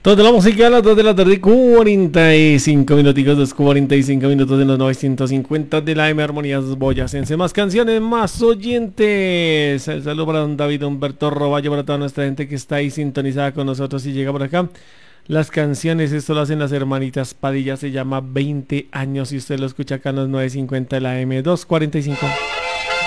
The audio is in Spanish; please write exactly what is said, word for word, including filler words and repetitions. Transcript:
Toda la música a las dos de la tarde, cuarenta y cinco minuticos, dos cuarenta y cinco minutos de los novecientos cincuenta de la M Armonías Boyacense. Más canciones, más oyentes. El saludo para don David Humberto Roballo, para toda nuestra gente que está ahí sintonizada con nosotros y llega por acá. Las canciones, esto lo hacen las hermanitas Padilla, se llama veinte años y usted lo escucha acá en los novecientos cincuenta de la M, dos cuarenta y cinco.